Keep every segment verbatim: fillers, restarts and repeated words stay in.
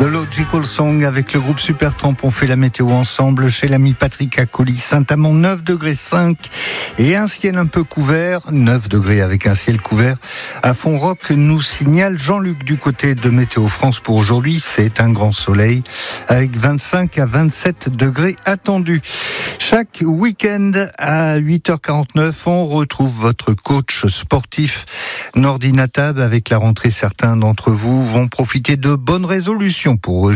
The Logical Song avec le groupe Supertramp. On fait la météo ensemble chez l'ami Patrick à Colly. Saint-Amand, neuf degrés cinq et un ciel un peu couvert. neuf degrés avec un ciel couvert. À Font-Roc, nous signale Jean-Luc du côté de Météo France pour aujourd'hui. C'est un grand soleil avec vingt-cinq à vingt-sept degrés attendus. Chaque week-end à huit heures quarante-neuf, on retrouve votre coach sportif Nordi Natab. Avec la rentrée, certains d'entre vous vont profiter de bonnes résolutions pour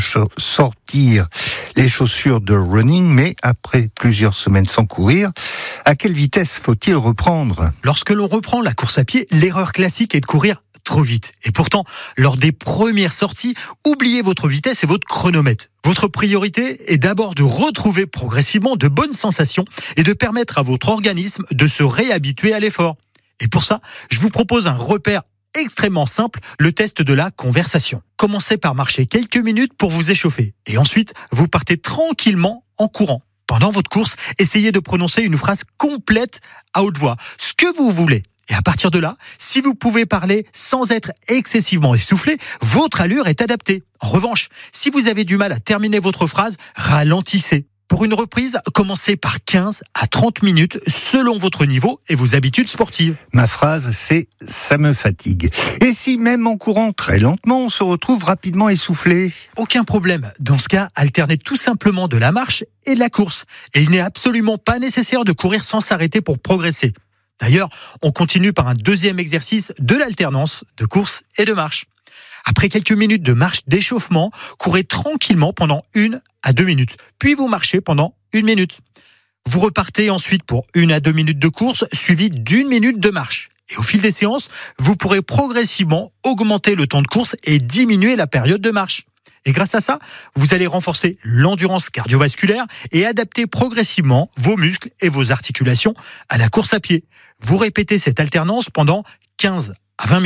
sortir les chaussures de running, mais après plusieurs semaines sans courir, à quelle vitesse faut-il reprendre ? Lorsque l'on reprend la course à pied, l'erreur classique est de courir trop vite. Et pourtant, lors des premières sorties, oubliez votre vitesse et votre chronomètre. Votre priorité est d'abord de retrouver progressivement de bonnes sensations et de permettre à votre organisme de se réhabituer à l'effort. Et pour ça, je vous propose un repère extrêmement simple, le test de la conversation. Commencez par marcher quelques minutes pour vous échauffer. Et ensuite, vous partez tranquillement en courant. Pendant votre course, essayez de prononcer une phrase complète à haute voix, ce que vous voulez. Et à partir de là, si vous pouvez parler sans être excessivement essoufflé, votre allure est adaptée. En revanche, si vous avez du mal à terminer votre phrase, ralentissez. Pour une reprise, commencez par quinze à trente minutes selon votre niveau et vos habitudes sportives. Ma phrase, c'est « ça me fatigue ». Et si même en courant très lentement, on se retrouve rapidement essoufflé ? Aucun problème. Dans ce cas, alternez tout simplement de la marche et de la course. Et il n'est absolument pas nécessaire de courir sans s'arrêter pour progresser. D'ailleurs, on continue par un deuxième exercice de l'alternance de course et de marche. Après quelques minutes de marche d'échauffement, courez tranquillement pendant une à deux minutes. Puis vous marchez pendant une minute. Vous repartez ensuite pour une à deux minutes de course, suivi d'une minute de marche. Et au fil des séances, vous pourrez progressivement augmenter le temps de course et diminuer la période de marche. Et grâce à ça, vous allez renforcer l'endurance cardiovasculaire et adapter progressivement vos muscles et vos articulations à la course à pied. Vous répétez cette alternance pendant quinze à vingt minutes.